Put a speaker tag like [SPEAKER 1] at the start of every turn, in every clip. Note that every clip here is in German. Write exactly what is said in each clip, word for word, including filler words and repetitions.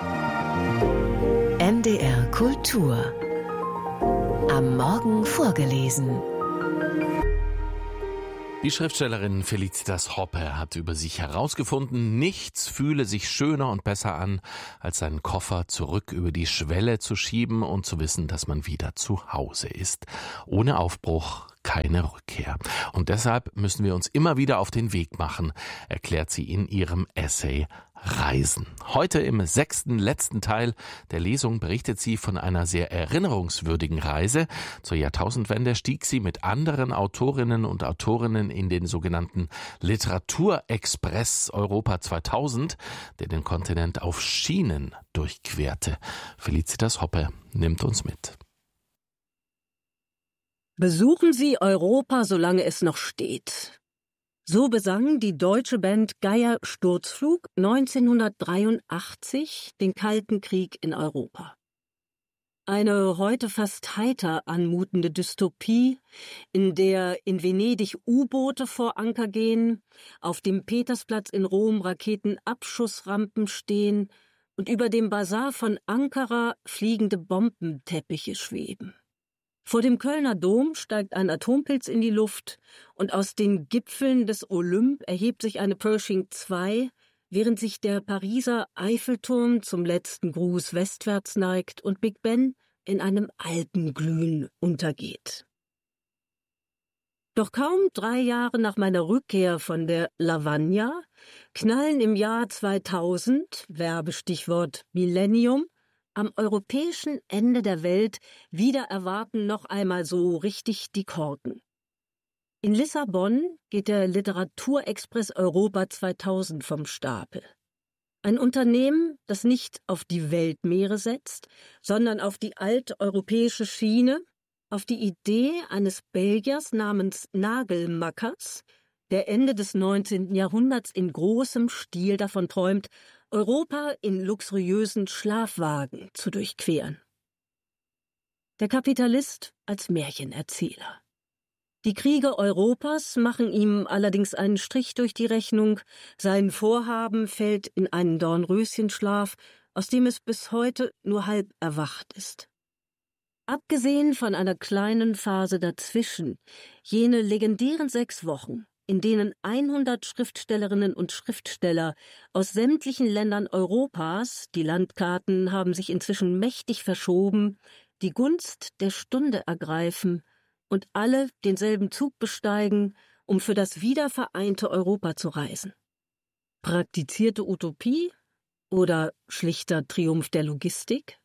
[SPEAKER 1] M D R Kultur. Am Morgen vorgelesen.
[SPEAKER 2] Die Schriftstellerin Felicitas Hoppe hat über sich herausgefunden, nichts fühle sich schöner und besser an, als seinen Koffer zurück über die Schwelle zu schieben und zu wissen, dass man wieder zu Hause ist. Ohne Aufbruch keine Rückkehr. Und deshalb müssen wir uns immer wieder auf den Weg machen, erklärt sie in ihrem Essay Reisen. Heute im sechsten, letzten Teil der Lesung berichtet sie von einer sehr erinnerungswürdigen Reise. Zur Jahrtausendwende stieg sie mit anderen Autorinnen und Autorinnen in den sogenannten Literaturexpress Europa zweitausend, der den Kontinent auf Schienen durchquerte. Felicitas Hoppe nimmt uns mit.
[SPEAKER 3] Besuchen Sie Europa, solange es noch steht. So besang die deutsche Band Geier Sturzflug neunzehnhundertdreiundachtzig den Kalten Krieg in Europa. Eine heute fast heiter anmutende Dystopie, in der in Venedig U-Boote vor Anker gehen, auf dem Petersplatz in Rom Raketenabschussrampen stehen und über dem Basar von Ankara fliegende Bombenteppiche schweben. Vor dem Kölner Dom steigt ein Atompilz in die Luft und aus den Gipfeln des Olymp erhebt sich eine Pershing zwei, während sich der Pariser Eiffelturm zum letzten Gruß westwärts neigt und Big Ben in einem Alpenglühen untergeht. Doch kaum drei Jahre nach meiner Rückkehr von der Lavagna knallen im Jahr zweitausend, Werbestichwort Millennium, am europäischen Ende der Welt wieder erwarten noch einmal so richtig die Korken. In Lissabon geht der Literaturexpress Europa zweitausend vom Stapel. Ein Unternehmen, das nicht auf die Weltmeere setzt, sondern auf die alteuropäische Schiene, auf die Idee eines Belgiers namens Nagelmackers, der Ende des neunzehnten Jahrhunderts in großem Stil davon träumt, Europa in luxuriösen Schlafwagen zu durchqueren. Der Kapitalist als Märchenerzähler. Die Kriege Europas machen ihm allerdings einen Strich durch die Rechnung, sein Vorhaben fällt in einen Dornröschenschlaf, aus dem es bis heute nur halb erwacht ist. Abgesehen von einer kleinen Phase dazwischen, jene legendären sechs Wochen, in denen hundert Schriftstellerinnen und Schriftsteller aus sämtlichen Ländern Europas, die Landkarten haben sich inzwischen mächtig verschoben, die Gunst der Stunde ergreifen und alle denselben Zug besteigen, um für das wiedervereinte Europa zu reisen. Praktizierte Utopie oder schlichter Triumph der Logistik?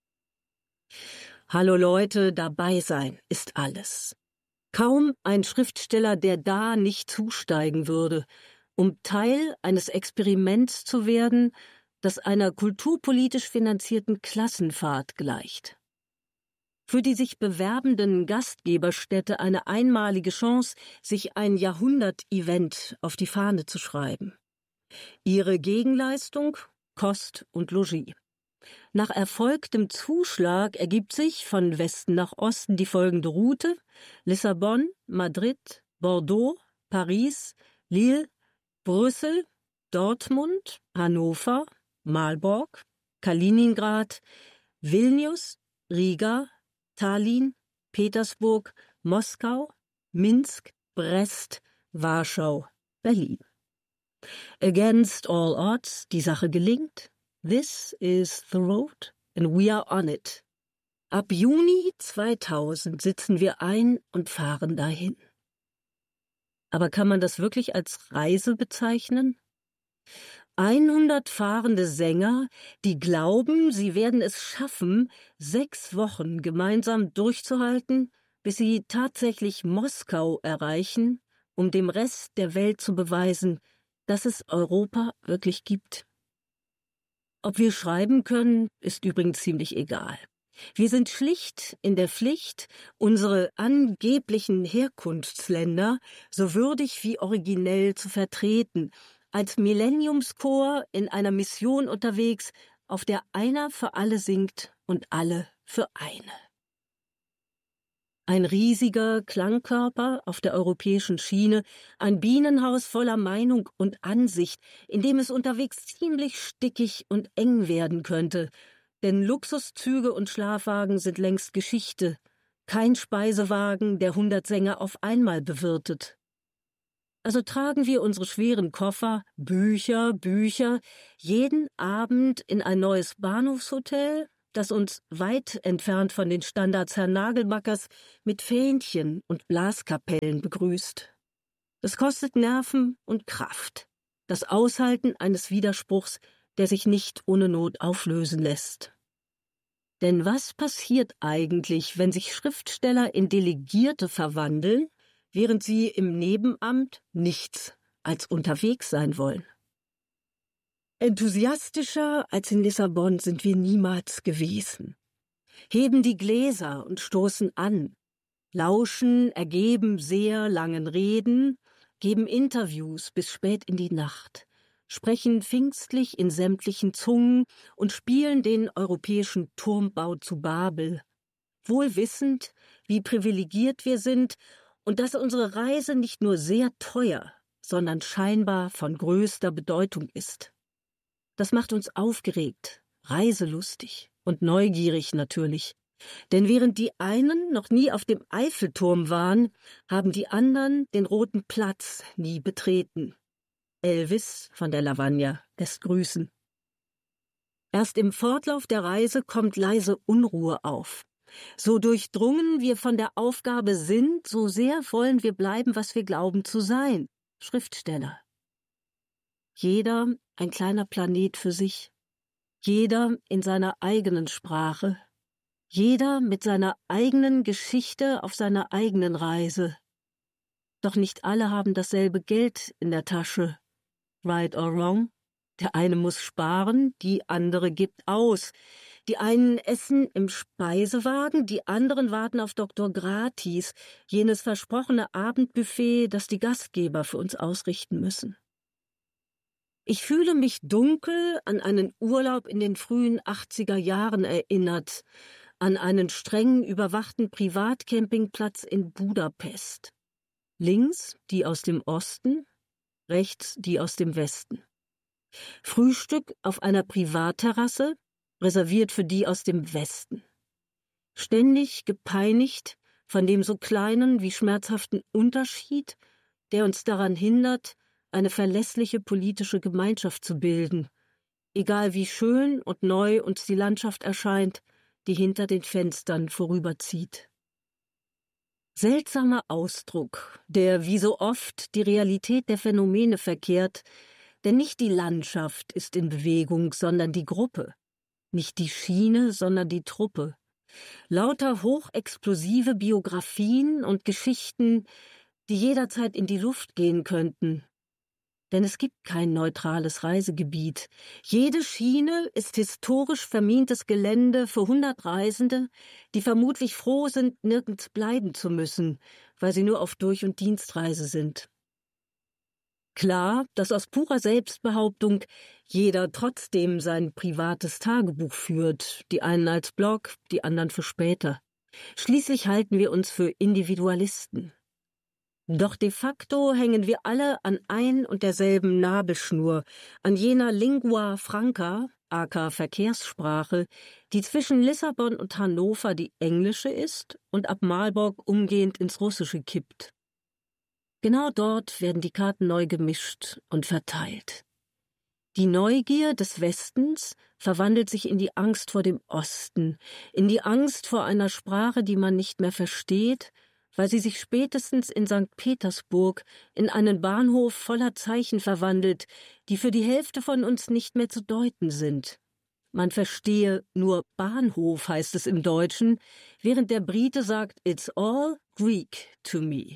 [SPEAKER 3] Hallo Leute, dabei sein ist alles. Kaum ein Schriftsteller, der da nicht zusteigen würde, um Teil eines Experiments zu werden, das einer kulturpolitisch finanzierten Klassenfahrt gleicht. Für die sich bewerbenden Gastgeberstädte eine einmalige Chance, sich ein Jahrhundert-Event auf die Fahne zu schreiben. Ihre Gegenleistung: Kost und Logis. Nach erfolgtem Zuschlag ergibt sich von Westen nach Osten die folgende Route: Lissabon, Madrid, Bordeaux, Paris, Lille, Brüssel, Dortmund, Hannover, Marburg, Kaliningrad, Vilnius, Riga, Tallinn, Petersburg, Moskau, Minsk, Brest, Warschau, Berlin. Against all odds, die Sache gelingt. This is the road and we are on it. Ab Juni zweitausend sitzen wir ein und fahren dahin. Aber kann man das wirklich als Reise bezeichnen? hundert fahrende Sänger, die glauben, sie werden es schaffen, sechs Wochen gemeinsam durchzuhalten, bis sie tatsächlich Moskau erreichen, um dem Rest der Welt zu beweisen, dass es Europa wirklich gibt. Ob wir schreiben können, ist übrigens ziemlich egal. Wir sind schlicht in der Pflicht, unsere angeblichen Herkunftsländer so würdig wie originell zu vertreten, als Millenniumschor in einer Mission unterwegs, auf der einer für alle singt und alle für eine. Ein riesiger Klangkörper auf der europäischen Schiene, ein Bienenhaus voller Meinung und Ansicht, in dem es unterwegs ziemlich stickig und eng werden könnte, denn Luxuszüge und Schlafwagen sind längst Geschichte, kein Speisewagen, der hundert Sänger auf einmal bewirtet. Also tragen wir unsere schweren Koffer, Bücher, Bücher, jeden Abend in ein neues Bahnhofshotel, das uns weit entfernt von den Standards Herrn Nagelmackers mit Fähnchen und Blaskapellen begrüßt. Das kostet Nerven und Kraft, das Aushalten eines Widerspruchs, der sich nicht ohne Not auflösen lässt. Denn was passiert eigentlich, wenn sich Schriftsteller in Delegierte verwandeln, während sie im Nebenamt nichts als unterwegs sein wollen? Enthusiastischer als in Lissabon sind wir niemals gewesen. Heben die Gläser und stoßen an, lauschen ergeben sehr langen Reden, geben Interviews bis spät in die Nacht, sprechen pfingstlich in sämtlichen Zungen und spielen den europäischen Turmbau zu Babel, wohl wissend, wie privilegiert wir sind und dass unsere Reise nicht nur sehr teuer, sondern scheinbar von größter Bedeutung ist. Das macht uns aufgeregt, reiselustig und neugierig natürlich. Denn während die einen noch nie auf dem Eiffelturm waren, haben die anderen den Roten Platz nie betreten. Elvis von der Lavagna lässt grüßen. Erst im Fortlauf der Reise kommt leise Unruhe auf. So durchdrungen wir von der Aufgabe sind, so sehr wollen wir bleiben, was wir glauben zu sein, Schriftsteller. Jeder ein kleiner Planet für sich, jeder in seiner eigenen Sprache, jeder mit seiner eigenen Geschichte auf seiner eigenen Reise. Doch nicht alle haben dasselbe Geld in der Tasche. Right or wrong? Der eine muss sparen, die andere gibt aus. Die einen essen im Speisewagen, die anderen warten auf Doktor Gratis, jenes versprochene Abendbuffet, das die Gastgeber für uns ausrichten müssen. Ich fühle mich dunkel an einen Urlaub in den frühen achtziger Jahren erinnert, an einen streng überwachten Privatcampingplatz in Budapest. Links die aus dem Osten, rechts die aus dem Westen. Frühstück auf einer Privatterrasse, reserviert für die aus dem Westen. Ständig gepeinigt von dem so kleinen wie schmerzhaften Unterschied, der uns daran hindert, eine verlässliche politische Gemeinschaft zu bilden, egal wie schön und neu uns die Landschaft erscheint, die hinter den Fenstern vorüberzieht. Seltsamer Ausdruck, der wie so oft die Realität der Phänomene verkehrt, denn nicht die Landschaft ist in Bewegung, sondern die Gruppe, nicht die Schiene, sondern die Truppe. Lauter hochexplosive Biografien und Geschichten, die jederzeit in die Luft gehen könnten. Denn es gibt kein neutrales Reisegebiet. Jede Schiene ist historisch vermintes Gelände für hundert Reisende, die vermutlich froh sind, nirgends bleiben zu müssen, weil sie nur auf Durch- und Dienstreise sind. Klar, dass aus purer Selbstbehauptung jeder trotzdem sein privates Tagebuch führt, die einen als Blog, die anderen für später. Schließlich halten wir uns für Individualisten. Doch de facto hängen wir alle an ein und derselben Nabelschnur, an jener Lingua Franca, aka Verkehrssprache, die zwischen Lissabon und Hannover die englische ist und ab Marburg umgehend ins Russische kippt. Genau dort werden die Karten neu gemischt und verteilt. Die Neugier des Westens verwandelt sich in die Angst vor dem Osten, in die Angst vor einer Sprache, die man nicht mehr versteht, weil sie sich spätestens in Sankt Petersburg in einen Bahnhof voller Zeichen verwandelt, die für die Hälfte von uns nicht mehr zu deuten sind. Man verstehe nur Bahnhof, heißt es im Deutschen, während der Brite sagt, it's all Greek to me.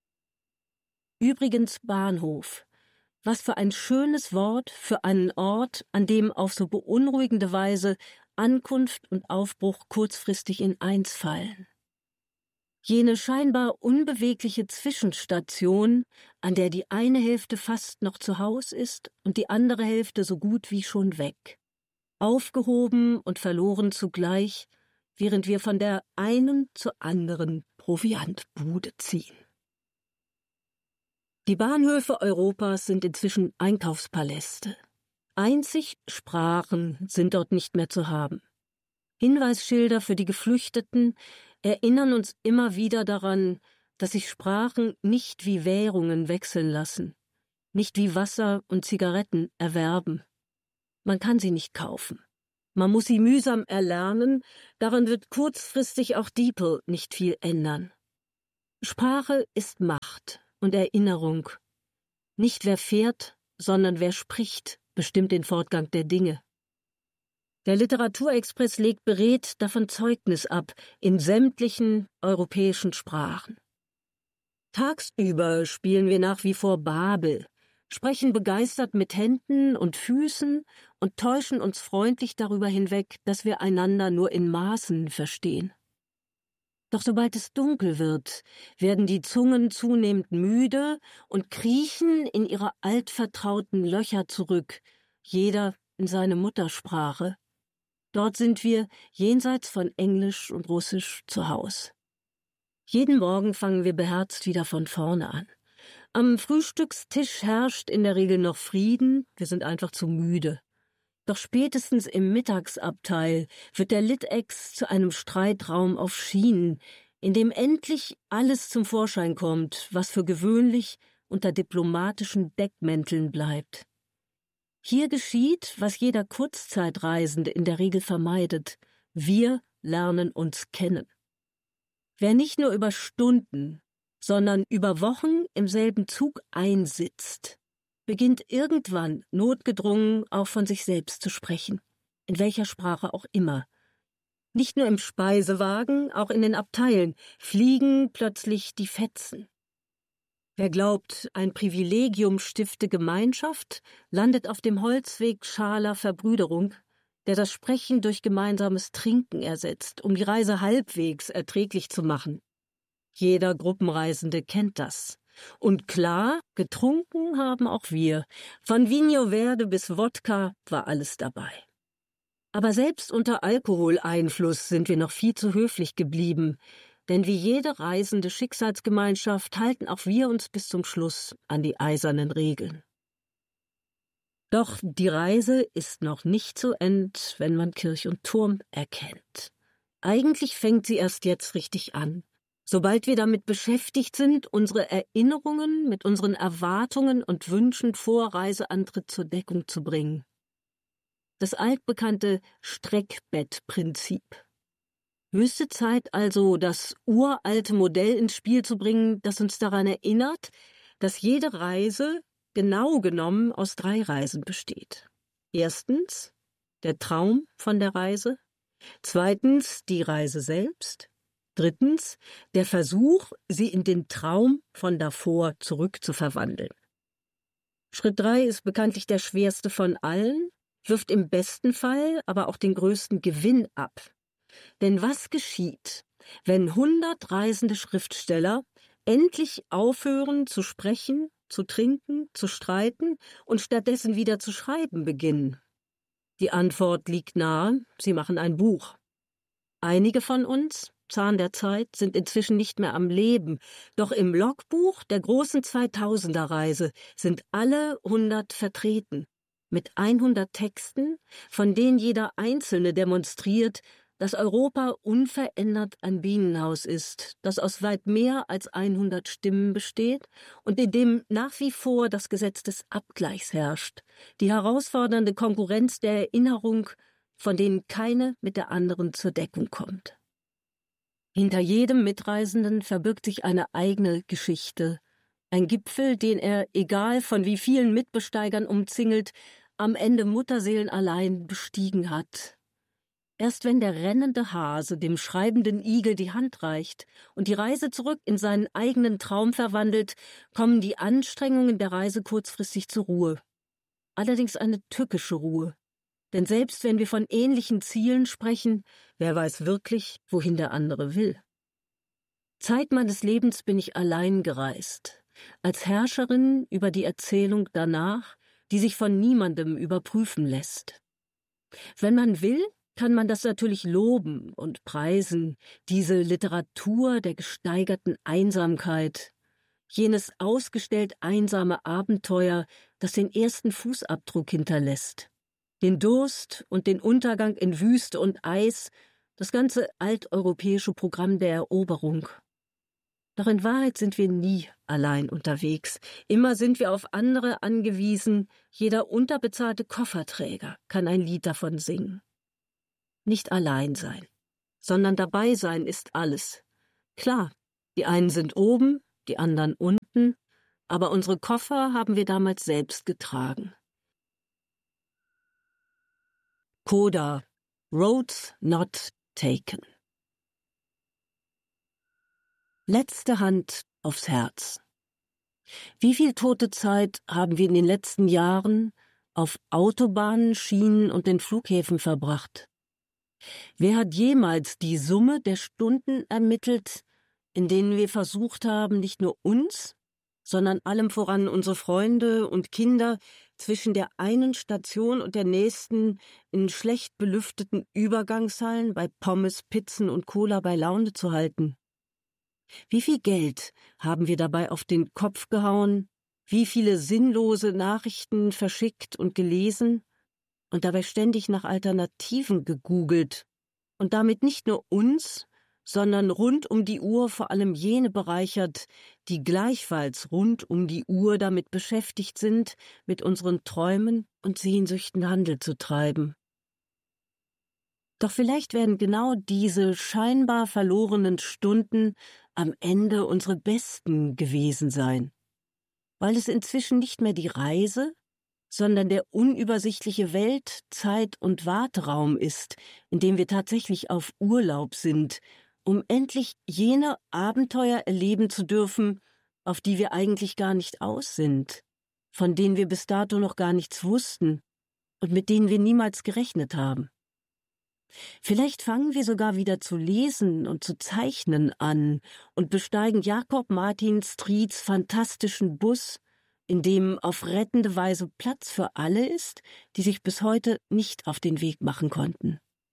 [SPEAKER 3] Übrigens Bahnhof. Was für ein schönes Wort für einen Ort, an dem auf so beunruhigende Weise Ankunft und Aufbruch kurzfristig in eins fallen. Jene scheinbar unbewegliche Zwischenstation, an der die eine Hälfte fast noch zu Haus ist und die andere Hälfte so gut wie schon weg. Aufgehoben und verloren zugleich, während wir von der einen zur anderen Proviantbude ziehen. Die Bahnhöfe Europas sind inzwischen Einkaufspaläste. Einzig Sprachen sind dort nicht mehr zu haben. Hinweisschilder für die Geflüchteten erinnern uns immer wieder daran, dass sich Sprachen nicht wie Währungen wechseln lassen, nicht wie Wasser und Zigaretten erwerben. Man kann sie nicht kaufen. Man muss sie mühsam erlernen, daran wird kurzfristig auch Diepel nicht viel ändern. Sprache ist Macht und Erinnerung. Nicht wer fährt, sondern wer spricht, bestimmt den Fortgang der Dinge. Der Literaturexpress legt beredt davon Zeugnis ab, in sämtlichen europäischen Sprachen. Tagsüber spielen wir nach wie vor Babel, sprechen begeistert mit Händen und Füßen und täuschen uns freundlich darüber hinweg, dass wir einander nur in Maßen verstehen. Doch sobald es dunkel wird, werden die Zungen zunehmend müde und kriechen in ihre altvertrauten Löcher zurück, jeder in seine Muttersprache. Dort sind wir jenseits von Englisch und Russisch zu Haus. Jeden Morgen fangen wir beherzt wieder von vorne an. Am Frühstückstisch herrscht in der Regel noch Frieden, wir sind einfach zu müde. Doch spätestens im Mittagsabteil wird der Lit-Ex zu einem Streitraum auf Schienen, in dem endlich alles zum Vorschein kommt, was für gewöhnlich unter diplomatischen Deckmänteln bleibt. Hier geschieht, was jeder Kurzzeitreisende in der Regel vermeidet. Wir lernen uns kennen. Wer nicht nur über Stunden, sondern über Wochen im selben Zug einsitzt, beginnt irgendwann notgedrungen auch von sich selbst zu sprechen, in welcher Sprache auch immer. Nicht nur im Speisewagen, auch in den Abteilen fliegen plötzlich die Fetzen. Wer glaubt, ein Privilegium stifte Gemeinschaft, landet auf dem Holzweg schaler Verbrüderung, der das Sprechen durch gemeinsames Trinken ersetzt, um die Reise halbwegs erträglich zu machen. Jeder Gruppenreisende kennt das. Und klar, getrunken haben auch wir. Von Vinho Verde bis Wodka war alles dabei. Aber selbst unter Alkoholeinfluss sind wir noch viel zu höflich geblieben, denn wie jede reisende Schicksalsgemeinschaft halten auch wir uns bis zum Schluss an die eisernen Regeln. Doch die Reise ist noch nicht zu Ende, wenn man Kirch und Turm erkennt. Eigentlich fängt sie erst jetzt richtig an. Sobald wir damit beschäftigt sind, unsere Erinnerungen mit unseren Erwartungen und Wünschen vor Reiseantritt zur Deckung zu bringen. Das altbekannte Streckbettprinzip. Höchste Zeit also, das uralte Modell ins Spiel zu bringen, das uns daran erinnert, dass jede Reise genau genommen aus drei Reisen besteht. Erstens der Traum von der Reise, zweitens die Reise selbst, drittens der Versuch, sie in den Traum von davor zurückzuverwandeln. Schritt drei ist bekanntlich der schwerste von allen, wirft im besten Fall aber auch den größten Gewinn ab. Denn was geschieht, wenn hundert reisende Schriftsteller endlich aufhören zu sprechen, zu trinken, zu streiten und stattdessen wieder zu schreiben beginnen? Die Antwort liegt nahe, sie machen ein Buch. Einige von uns, Zahn der Zeit, sind inzwischen nicht mehr am Leben, doch im Logbuch der großen Zweitausender-Reise sind alle hundert vertreten, mit hundert Texten, von denen jeder einzelne demonstriert, dass Europa unverändert ein Bienenhaus ist, das aus weit mehr als hundert Stimmen besteht und in dem nach wie vor das Gesetz des Abgleichs herrscht, die herausfordernde Konkurrenz der Erinnerung, von denen keine mit der anderen zur Deckung kommt. Hinter jedem Mitreisenden verbirgt sich eine eigene Geschichte, ein Gipfel, den er, egal von wie vielen Mitbesteigern umzingelt, am Ende mutterseelenallein bestiegen hat. Erst wenn der rennende Hase dem schreibenden Igel die Hand reicht und die Reise zurück in seinen eigenen Traum verwandelt, kommen die Anstrengungen der Reise kurzfristig zur Ruhe. Allerdings eine tückische Ruhe. Denn selbst wenn wir von ähnlichen Zielen sprechen, wer weiß wirklich, wohin der andere will. Zeit meines Lebens bin ich allein gereist, als Herrscherin über die Erzählung danach, die sich von niemandem überprüfen lässt. Wenn man will, kann man das natürlich loben und preisen, diese Literatur der gesteigerten Einsamkeit, jenes ausgestellt einsame Abenteuer, das den ersten Fußabdruck hinterlässt, den Durst und den Untergang in Wüste und Eis, das ganze alteuropäische Programm der Eroberung. Doch in Wahrheit sind wir nie allein unterwegs. Immer sind wir auf andere angewiesen. Jeder unterbezahlte Kofferträger kann ein Lied davon singen. Nicht allein sein, sondern dabei sein ist alles. Klar, die einen sind oben, die anderen unten, aber unsere Koffer haben wir damals selbst getragen. Coda, Roads Not Taken. Letzte Hand aufs Herz. Wie viel tote Zeit haben wir in den letzten Jahren auf Autobahnen, Schienen und den Flughäfen verbracht? Wer hat jemals die Summe der Stunden ermittelt, in denen wir versucht haben, nicht nur uns, sondern allem voran unsere Freunde und Kinder zwischen der einen Station und der nächsten in schlecht belüfteten Übergangshallen bei Pommes, Pizzen und Cola bei Laune zu halten? Wie viel Geld haben wir dabei auf den Kopf gehauen, wie viele sinnlose Nachrichten verschickt und gelesen und dabei ständig nach Alternativen gegoogelt und damit nicht nur uns, sondern rund um die Uhr vor allem jene bereichert, die gleichfalls rund um die Uhr damit beschäftigt sind, mit unseren Träumen und Sehnsüchten Handel zu treiben. Doch vielleicht werden genau diese scheinbar verlorenen Stunden am Ende unsere besten gewesen sein, weil es inzwischen nicht mehr die Reise, sondern der unübersichtliche Welt-, Zeit- und Warteraum ist, in dem wir tatsächlich auf Urlaub sind, um endlich jene Abenteuer erleben zu dürfen, auf die wir eigentlich gar nicht aus sind, von denen wir bis dato noch gar nichts wussten und mit denen wir niemals gerechnet haben. Vielleicht fangen wir sogar wieder zu lesen und zu zeichnen an und besteigen Jakob Martin Strieds fantastischen Bus, in dem auf rettende Weise Platz für alle ist, die sich bis heute nicht auf den Weg machen konnten.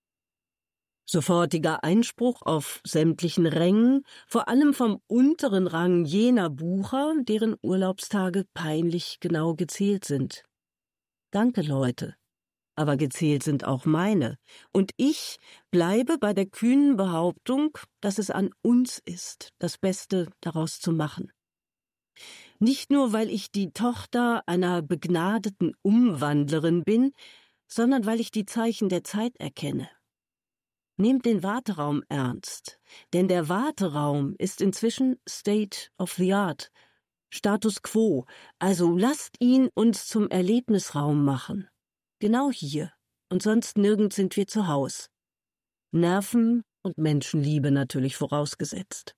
[SPEAKER 3] Sofortiger Einspruch auf sämtlichen Rängen, vor allem vom unteren Rang jener Bucher, deren Urlaubstage peinlich genau gezählt sind. Danke, Leute. Aber gezählt sind auch meine, und ich bleibe bei der kühnen Behauptung, dass es an uns ist, das Beste daraus zu machen. Nicht nur, weil ich die Tochter einer begnadeten Umwandlerin bin, sondern weil ich die Zeichen der Zeit erkenne. Nehmt den Warteraum ernst, denn der Warteraum ist inzwischen State of the Art, Status quo, also lasst ihn uns zum Erlebnisraum machen. Genau hier und sonst nirgends sind wir zu Haus. Nerven und Menschenliebe natürlich vorausgesetzt.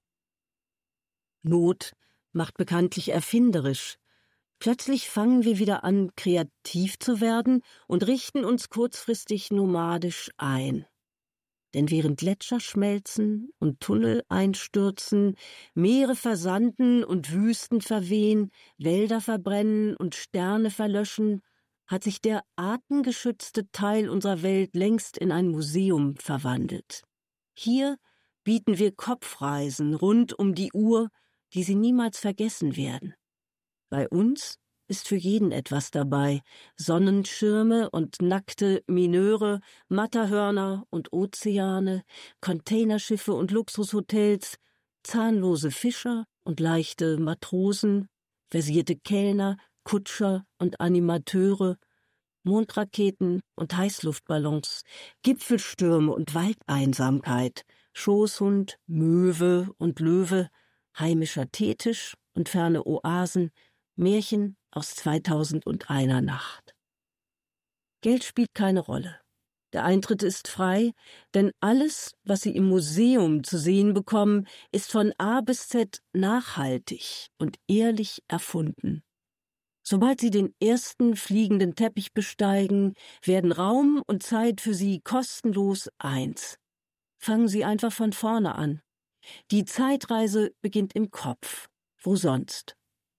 [SPEAKER 3] Not macht bekanntlich erfinderisch. Plötzlich fangen wir wieder an, kreativ zu werden und richten uns kurzfristig nomadisch ein. Denn während Gletscher schmelzen und Tunnel einstürzen, Meere versanden und Wüsten verwehen, Wälder verbrennen und Sterne verlöschen, hat sich der artengeschützte Teil unserer Welt längst in ein Museum verwandelt. Hier bieten wir Kopfreisen rund um die Uhr, die Sie niemals vergessen werden. Bei uns ist für jeden etwas dabei, Sonnenschirme und nackte Mineure, Matterhörner und Ozeane, Containerschiffe und Luxushotels, zahnlose Fischer und leichte Matrosen, versierte Kellner, Kutscher und Animateure, Mondraketen und Heißluftballons, Gipfelstürme und Waldeinsamkeit, Schoßhund, Möwe und Löwe, heimischer Teetisch und ferne Oasen, Märchen aus zweitausendundeiner Nacht. Geld spielt keine Rolle. Der Eintritt ist frei, denn alles, was Sie im Museum zu sehen bekommen, ist von A bis Z nachhaltig und ehrlich erfunden. Sobald Sie den ersten fliegenden Teppich besteigen, werden Raum und Zeit für Sie kostenlos eins. Fangen Sie einfach von vorne an. Die Zeitreise beginnt im Kopf. Wo sonst?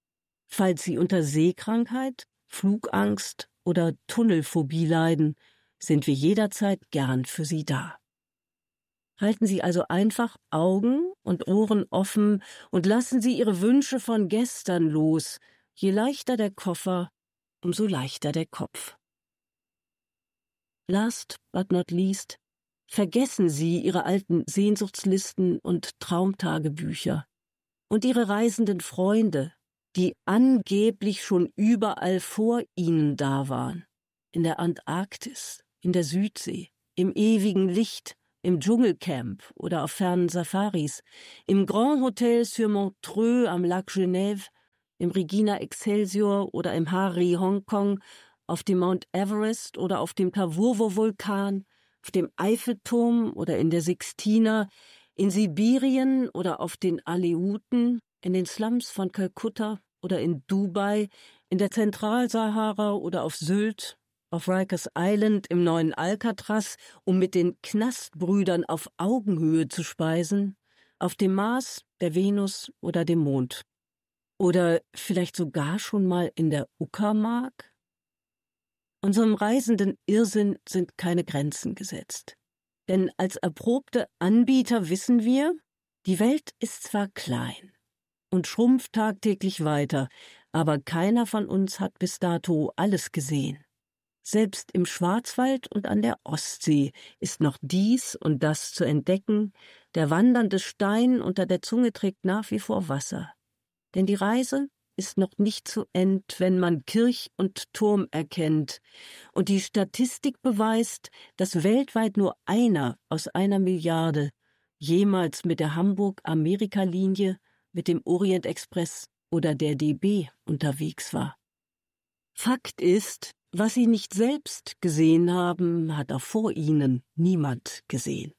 [SPEAKER 3] Falls Sie unter Seekrankheit, Flugangst oder Tunnelphobie leiden, sind wir jederzeit gern für Sie da. Halten Sie also einfach Augen und Ohren offen und lassen Sie Ihre Wünsche von gestern los. Je leichter der Koffer, umso leichter der Kopf. Last but not least, vergessen Sie Ihre alten Sehnsuchtslisten und Traumtagebücher und Ihre reisenden Freunde, die angeblich schon überall vor Ihnen da waren. In der Antarktis, in der Südsee, im ewigen Licht, im Dschungelcamp oder auf fernen Safaris, im Grand Hotel sur Montreux am Lac Genève, im Regina Excelsior oder im Hari Hongkong, auf dem Mount Everest oder auf dem Tavurvo-Vulkan, auf dem Eiffelturm oder in der Sixtina, in Sibirien oder auf den Aleuten, in den Slums von Kalkutta oder in Dubai, in der Zentralsahara oder auf Sylt, auf Rikers Island im neuen Alcatraz, um mit den Knastbrüdern auf Augenhöhe zu speisen, auf dem Mars, der Venus oder dem Mond. Oder vielleicht sogar schon mal in der Uckermark? Unserem reisenden Irrsinn sind keine Grenzen gesetzt. Denn als erprobte Anbieter wissen wir, die Welt ist zwar klein und schrumpft tagtäglich weiter, aber keiner von uns hat bis dato alles gesehen. Selbst im Schwarzwald und an der Ostsee ist noch dies und das zu entdecken, der wandernde Stein unter der Zunge trägt nach wie vor Wasser. Denn die Reise ist noch nicht zu End, wenn man Kirch und Turm erkennt, und die Statistik beweist, dass weltweit nur einer aus einer Milliarde jemals mit der Hamburg-Amerika-Linie, mit dem Orient-Express oder der D B unterwegs war. Fakt ist, was Sie nicht selbst gesehen haben, hat auch vor Ihnen niemand gesehen.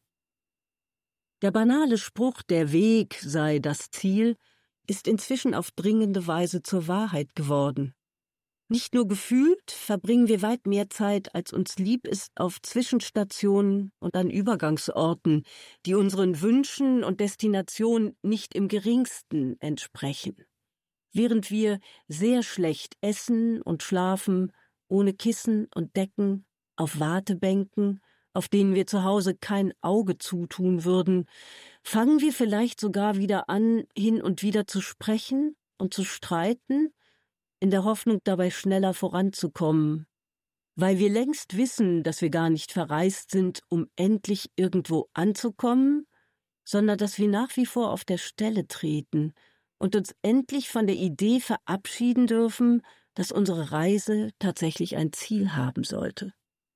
[SPEAKER 3] Der banale Spruch, der Weg sei das Ziel, ist inzwischen auf dringende Weise zur Wahrheit geworden. Nicht nur gefühlt verbringen wir weit mehr Zeit, als uns lieb ist, auf Zwischenstationen und an Übergangsorten, die unseren Wünschen und Destinationen nicht im geringsten entsprechen. Während wir sehr schlecht essen und schlafen, ohne Kissen und Decken, auf Wartebänken, auf denen wir zu Hause kein Auge zutun würden, fangen wir vielleicht sogar wieder an, hin und wieder zu sprechen und zu streiten, in der Hoffnung, dabei schneller voranzukommen, weil wir längst wissen, dass wir gar nicht verreist sind, um endlich irgendwo anzukommen, sondern dass wir nach wie vor auf der Stelle treten und uns endlich von der Idee verabschieden dürfen, dass unsere Reise tatsächlich ein Ziel haben sollte.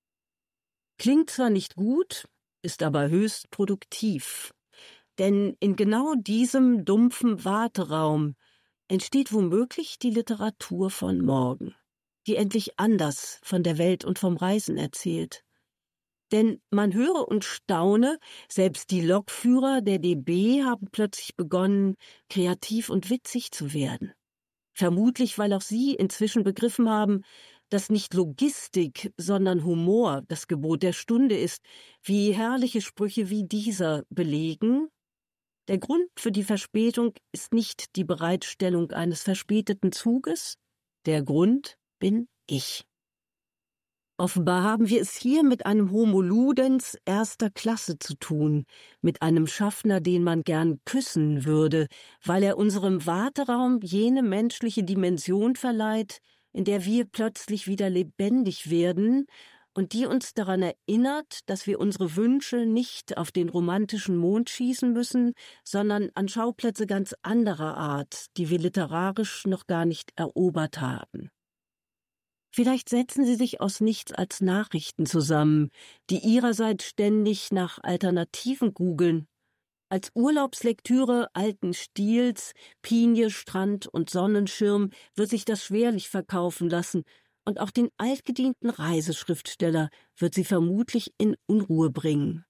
[SPEAKER 3] Klingt zwar nicht gut, ist aber höchst produktiv. Denn in genau diesem dumpfen Warteraum entsteht womöglich die Literatur von morgen, die endlich anders von der Welt und vom Reisen erzählt. Denn man höre und staune, selbst die Lokführer der D B haben plötzlich begonnen, kreativ und witzig zu werden. Vermutlich, weil auch sie inzwischen begriffen haben, dass nicht Logistik, sondern Humor das Gebot der Stunde ist, wie herrliche Sprüche wie dieser belegen. Der Grund für die Verspätung ist nicht die Bereitstellung eines verspäteten Zuges, der Grund bin ich. Offenbar haben wir es hier mit einem Homo ludens erster Klasse zu tun, mit einem Schaffner, den man gern küssen würde, weil er unserem Warteraum jene menschliche Dimension verleiht, in der wir plötzlich wieder lebendig werden und die uns daran erinnert, dass wir unsere Wünsche nicht auf den romantischen Mond schießen müssen, sondern an Schauplätze ganz anderer Art, die wir literarisch noch gar nicht erobert haben. Vielleicht setzen sie sich aus nichts als Nachrichten zusammen, die ihrerseits ständig nach Alternativen googeln. Als Urlaubslektüre alten Stils, Pinie, Strand und Sonnenschirm wird sich das schwerlich verkaufen lassen, und auch den altgedienten Reiseschriftsteller wird sie vermutlich in Unruhe bringen.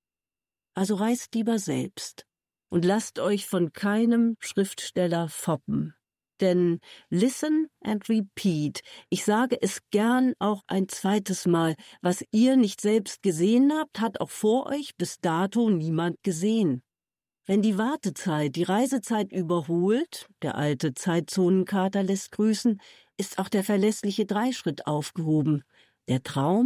[SPEAKER 3] Also reist lieber selbst und lasst euch von keinem Schriftsteller foppen. Denn listen and repeat, ich sage es gern auch ein zweites Mal, was ihr nicht selbst gesehen habt, hat auch vor euch bis dato niemand gesehen. Wenn die Wartezeit die Reisezeit überholt, der alte Zeitzonenkater lässt grüßen, ist auch der verlässliche Dreischritt aufgehoben. Der Traum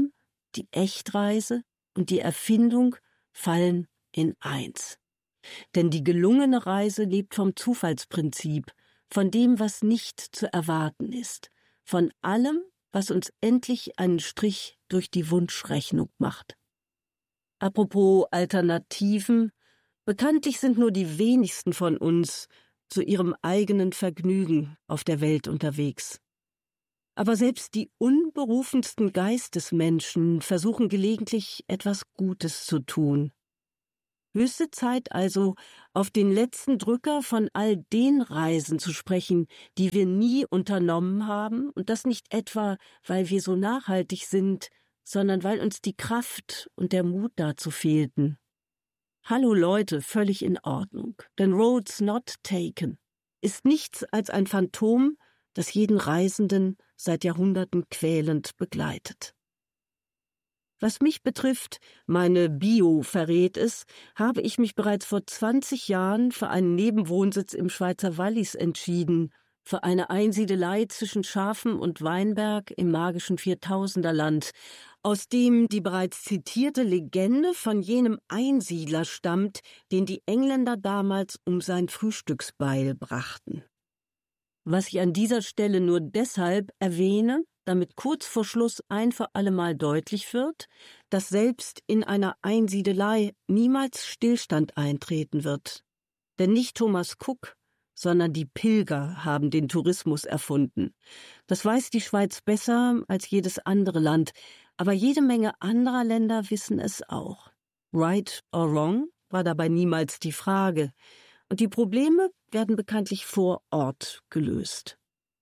[SPEAKER 3] die Echtreise und die Erfindung fallen in eins. Denn die gelungene Reise lebt vom Zufallsprinzip, von dem, was nicht zu erwarten ist, von allem, was uns endlich einen Strich durch die Wunschrechnung macht. Apropos Alternativen, bekanntlich sind nur die wenigsten von uns zu ihrem eigenen Vergnügen auf der Welt unterwegs. Aber selbst die unberufensten Geistesmenschen versuchen gelegentlich etwas Gutes zu tun. Höchste Zeit also, auf den letzten Drücker von all den Reisen zu sprechen, die wir nie unternommen haben, und das nicht etwa, weil wir so nachhaltig sind, sondern weil uns die Kraft und der Mut dazu fehlten. Hallo Leute, völlig in Ordnung, denn Roads Not Taken ist nichts als ein Phantom, das jeden Reisenden seit Jahrhunderten quälend begleitet. Was mich betrifft, meine Bio verrät es, habe ich mich bereits vor zwanzig Jahren für einen Nebenwohnsitz im Schweizer Wallis entschieden, für eine Einsiedelei zwischen Schafen und Weinberg im magischen Viertausenderland, aus dem die bereits zitierte Legende von jenem Einsiedler stammt, den die Engländer damals um sein Frühstücksbeil brachten. Was ich an dieser Stelle nur deshalb erwähne, damit kurz vor Schluss ein für allemal deutlich wird, dass selbst in einer Einsiedelei niemals Stillstand eintreten wird. Denn nicht Thomas Cook, sondern die Pilger haben den Tourismus erfunden. Das weiß die Schweiz besser als jedes andere Land, aber jede Menge anderer Länder wissen es auch. Right or wrong war dabei niemals die Frage. Und die Probleme werden bekanntlich vor Ort gelöst.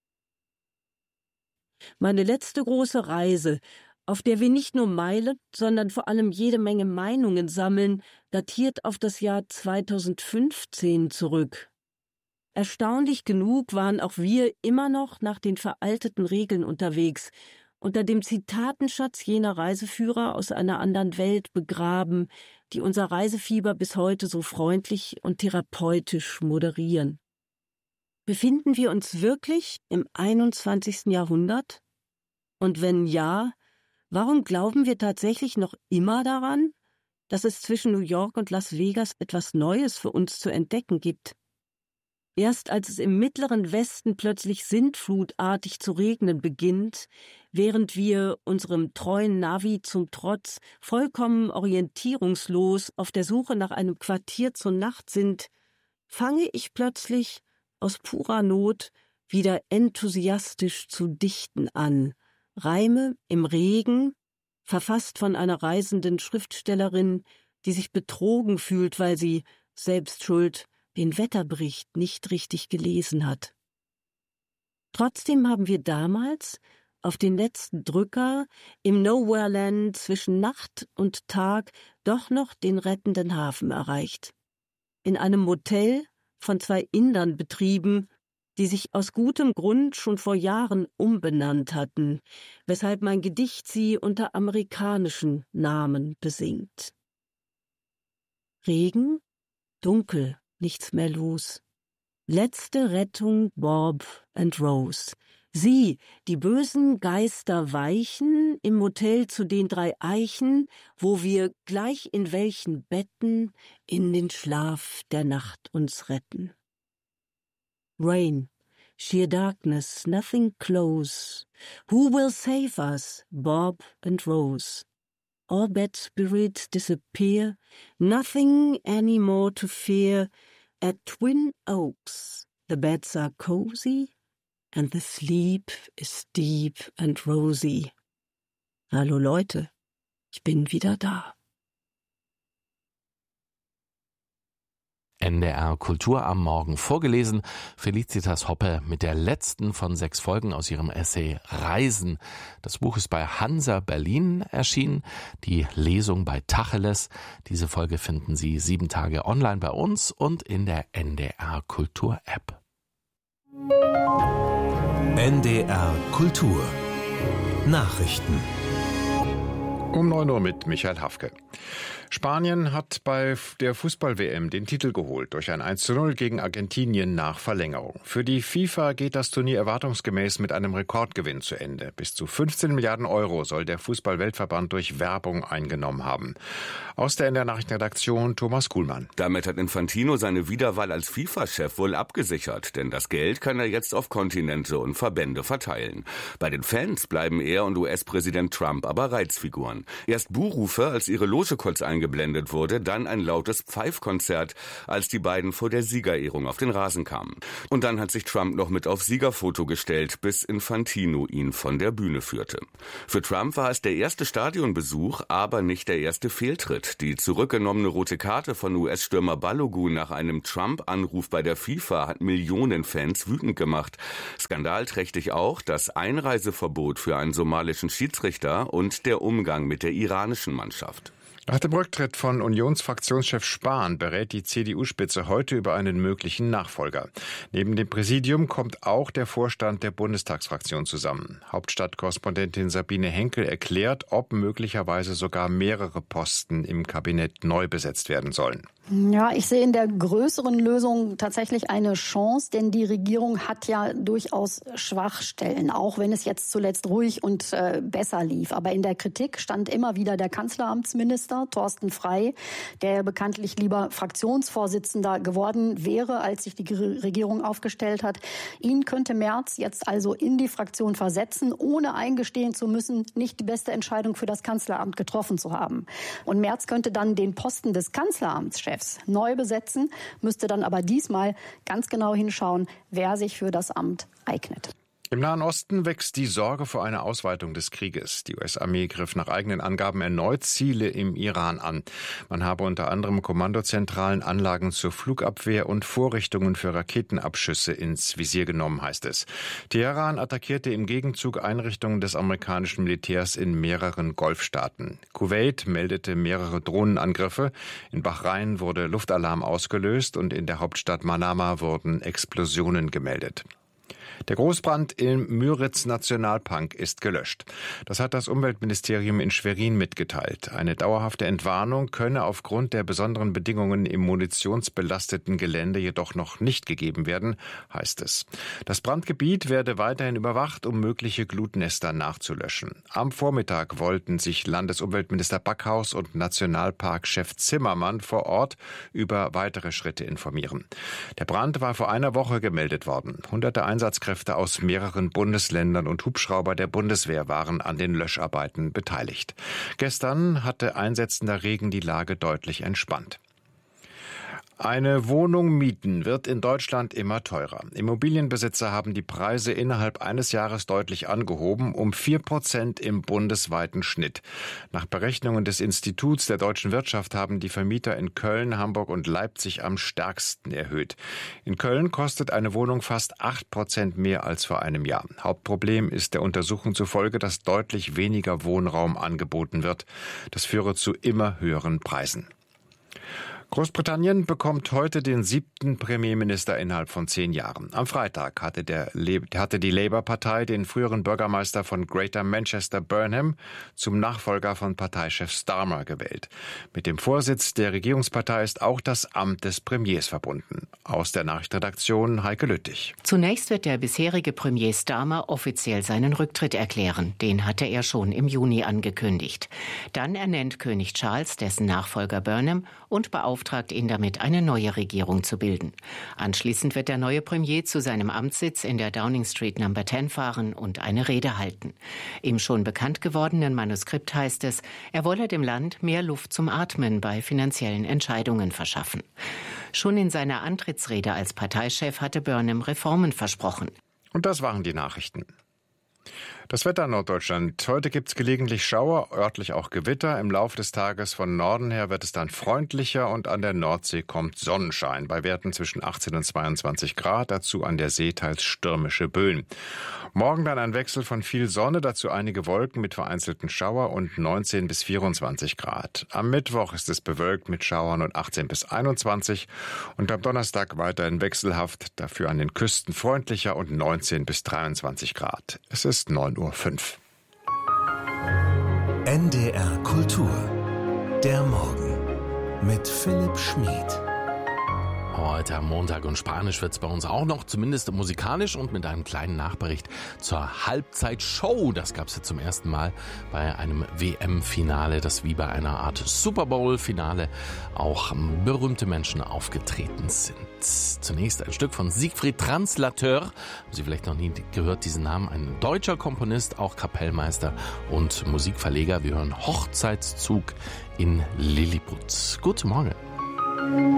[SPEAKER 3] Meine letzte große Reise, auf der wir nicht nur Meilen, sondern vor allem jede Menge Meinungen sammeln, datiert auf das Jahr zweitausendfünfzehn zurück. Erstaunlich genug waren auch wir immer noch nach den veralteten Regeln unterwegs, unter dem Zitatenschatz jener Reiseführer aus einer anderen Welt begraben, die unser Reisefieber bis heute so freundlich und therapeutisch moderieren. Befinden wir uns wirklich im einundzwanzigsten Jahrhundert? Und wenn ja, warum glauben wir tatsächlich noch immer daran, dass es zwischen New York und Las Vegas etwas Neues für uns zu entdecken gibt? Erst als es im mittleren Westen plötzlich sintflutartig zu regnen beginnt, während wir unserem treuen Navi zum Trotz vollkommen orientierungslos auf der Suche nach einem Quartier zur Nacht sind, fange ich plötzlich aus purer Not wieder enthusiastisch zu dichten an, Reime im Regen, verfasst von einer reisenden Schriftstellerin, die sich betrogen fühlt, weil sie, selbst schuld, den Wetterbericht nicht richtig gelesen hat. Trotzdem haben wir damals auf den letzten Drücker im Nowhereland zwischen Nacht und Tag doch noch den rettenden Hafen erreicht. In einem Motel, von zwei Indern betrieben, die sich aus gutem Grund schon vor Jahren umbenannt hatten, weshalb mein Gedicht sie unter amerikanischen Namen besingt. Regen, dunkel, nichts mehr los. Letzte Rettung Bob and Rose. Sie, die bösen Geister weichen im Motel zu den drei Eichen, wo wir gleich in welchen Betten in den Schlaf der Nacht uns retten. Rain, sheer darkness, nothing close. Who will save us, Bob and Rose? All bad spirits disappear, nothing any more to fear. At Twin Oaks, the beds are cozy, and the sleep is deep and rosy. Hallo Leute, ich bin wieder da.
[SPEAKER 2] N D R Kultur am Morgen vorgelesen, Felicitas Hoppe mit der letzten von sechs Folgen aus ihrem Essay Reisen. Das Buch ist bei Hansa Berlin erschienen, die Lesung bei Tacheles. Diese Folge finden Sie sieben Tage online bei uns und in der N D R Kultur App.
[SPEAKER 4] N D R Kultur Nachrichten Um neun Uhr mit Michael Hafke. Spanien hat bei der Fußball-W M den Titel geholt durch ein eins zu null gegen Argentinien nach Verlängerung. Für die FIFA geht das Turnier erwartungsgemäß mit einem Rekordgewinn zu Ende. Bis zu fünfzehn Milliarden Euro soll der Fußball-Weltverband durch Werbung eingenommen haben. Aus der N D R-Nachrichtenredaktion Thomas Kuhlmann.
[SPEAKER 5] Damit hat Infantino seine Wiederwahl als FIFA-Chef wohl abgesichert, denn das Geld kann er jetzt auf Kontinente und Verbände verteilen. Bei den Fans bleiben er und U S-Präsident Trump aber Reizfiguren. Erst Buhrufe, als ihre Loge kurz eingeblendet wurde, dann ein lautes Pfeifkonzert, als die beiden vor der Siegerehrung auf den Rasen kamen. Und dann hat sich Trump noch mit aufs Siegerfoto gestellt, bis Infantino ihn von der Bühne führte. Für Trump war es der erste Stadionbesuch, aber nicht der erste Fehltritt. Die zurückgenommene rote Karte von U S-Stürmer Balogun nach einem Trump-Anruf bei der FIFA hat Millionen Fans wütend gemacht. Skandalträchtig auch das Einreiseverbot für einen somalischen Schiedsrichter und der Umgang mit der iranischen Mannschaft.
[SPEAKER 4] Nach dem Rücktritt von Unionsfraktionschef Spahn berät die C D U-Spitze heute über einen möglichen Nachfolger. Neben dem Präsidium kommt auch der Vorstand der Bundestagsfraktion zusammen. Hauptstadtkorrespondentin Sabine Henkel erklärt, ob möglicherweise sogar mehrere Posten im Kabinett neu besetzt werden sollen.
[SPEAKER 6] Ja, ich sehe in der größeren Lösung tatsächlich eine Chance, denn die Regierung hat ja durchaus Schwachstellen, auch wenn es jetzt zuletzt ruhig und äh, besser lief. Aber in der Kritik stand immer wieder der Kanzleramtsminister Thorsten Frey, der bekanntlich lieber Fraktionsvorsitzender geworden wäre, als sich die Regierung aufgestellt hat. Ihn könnte Merz jetzt also in die Fraktion versetzen, ohne eingestehen zu müssen, nicht die beste Entscheidung für das Kanzleramt getroffen zu haben. Und Merz könnte dann den Posten des Kanzleramtschefs neu besetzen, müsste dann aber diesmal ganz genau hinschauen, wer sich für das Amt eignet.
[SPEAKER 4] Im Nahen Osten wächst die Sorge vor einer Ausweitung des Krieges. Die U S-Armee griff nach eigenen Angaben erneut Ziele im Iran an. Man habe unter anderem Kommandozentralen, Anlagen zur Flugabwehr und Vorrichtungen für Raketenabschüsse ins Visier genommen, heißt es. Teheran attackierte im Gegenzug Einrichtungen des amerikanischen Militärs in mehreren Golfstaaten. Kuwait meldete mehrere Drohnenangriffe. In Bahrain wurde Luftalarm ausgelöst und in der Hauptstadt Manama wurden Explosionen gemeldet. Der Großbrand im Müritz-Nationalpark ist gelöscht. Das hat das Umweltministerium in Schwerin mitgeteilt. Eine dauerhafte Entwarnung könne aufgrund der besonderen Bedingungen im munitionsbelasteten Gelände jedoch noch nicht gegeben werden, heißt es. Das Brandgebiet werde weiterhin überwacht, um mögliche Glutnester nachzulöschen. Am Vormittag wollten sich Landesumweltminister Backhaus und Nationalparkchef Zimmermann vor Ort über weitere Schritte informieren. Der Brand war vor einer Woche gemeldet worden. Hunderte Einsatzkräfte aus mehreren Bundesländern und Hubschrauber der Bundeswehr waren an den Löscharbeiten beteiligt. Gestern hatte einsetzender Regen die Lage deutlich entspannt. Eine Wohnung mieten wird in Deutschland immer teurer. Immobilienbesitzer haben die Preise innerhalb eines Jahres deutlich angehoben, um vier Prozent im bundesweiten Schnitt. Nach Berechnungen des Instituts der deutschen Wirtschaft haben die Vermieter in Köln, Hamburg und Leipzig am stärksten erhöht. In Köln kostet eine Wohnung fast acht Prozent mehr als vor einem Jahr. Hauptproblem ist der Untersuchung zufolge, dass deutlich weniger Wohnraum angeboten wird. Das führe zu immer höheren Preisen. Großbritannien bekommt heute den siebten Premierminister innerhalb von zehn Jahren. Am Freitag hatte, der, hatte die Labour-Partei den früheren Bürgermeister von Greater Manchester Burnham zum Nachfolger von Parteichef Starmer gewählt. Mit dem Vorsitz der Regierungspartei ist auch das Amt des Premiers verbunden. Aus der Nachrichtenredaktion Heike Lüttich.
[SPEAKER 7] Zunächst wird der bisherige Premier Starmer offiziell seinen Rücktritt erklären. Den hatte er schon im Juni angekündigt. Dann ernennt König Charles dessen Nachfolger Burnham und beauftragt ihn damit, eine neue Regierung zu bilden. Anschließend wird der neue Premier zu seinem Amtssitz in der Downing Street Number zehn fahren und eine Rede halten. Im schon bekannt gewordenen Manuskript heißt es, er wolle dem Land mehr Luft zum Atmen bei finanziellen Entscheidungen verschaffen. Schon in seiner Antrittsrede als Parteichef hatte Burnham Reformen versprochen.
[SPEAKER 4] Und das waren die Nachrichten. Das Wetter in Norddeutschland. Heute gibt es gelegentlich Schauer, örtlich auch Gewitter. Im Laufe des Tages von Norden her wird es dann freundlicher und an der Nordsee kommt Sonnenschein. Bei Werten zwischen achtzehn und zweiundzwanzig Grad, dazu an der See teils stürmische Böen. Morgen dann ein Wechsel von viel Sonne, dazu einige Wolken mit vereinzelten Schauer und neunzehn bis vierundzwanzig Grad. Am Mittwoch ist es bewölkt mit Schauern und achtzehn bis einundzwanzig und am Donnerstag weiterhin wechselhaft, dafür an den Küsten freundlicher und neunzehn bis dreiundzwanzig Grad. Es ist neun Uhr fünf.
[SPEAKER 1] N D R
[SPEAKER 8] Kultur. Der Morgen mit Philipp Schmid.
[SPEAKER 2] Heute am Montag und Spanisch wird es bei uns auch noch, zumindest musikalisch und mit einem kleinen Nachbericht zur Halbzeitshow. Das gab es ja zum ersten Mal bei einem W M-Finale, das wie bei einer Art Super Bowl-Finale auch berühmte Menschen aufgetreten sind. Zunächst ein Stück von Siegfried Translateur. Haben Sie vielleicht noch nie gehört, diesen Namen? Ein deutscher Komponist, auch Kapellmeister und Musikverleger. Wir hören Hochzeitszug in Lilliput. Guten Morgen.